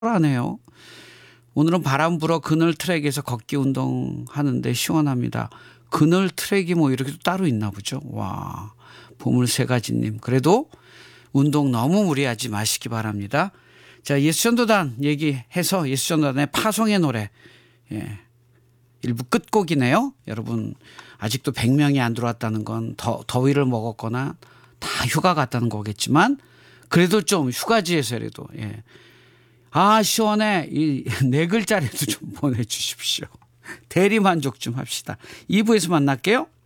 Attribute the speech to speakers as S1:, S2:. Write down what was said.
S1: 시원하네요. 오늘은 바람 불어 그늘 트랙에서 걷기 운동하는데 시원합니다. 그늘 트랙이 뭐 이렇게 따로 있나 보죠. 와, 보물 세 가지님. 그래도 운동 너무 무리하지 마시기 바랍니다. 자, 예수전도단 얘기해서 예수전도단의 파송의 노래. 예. 일부 끝곡이네요. 여러분 아직도 100명이 안 들어왔다는 건 더위를 먹었거나 다 휴가 갔다는 거겠지만 그래도 좀 휴가지에서라도 예. 아 시원해 이 네 글자라도 좀 보내주십시오. 대리만족 좀 합시다. 2부에서 만날게요.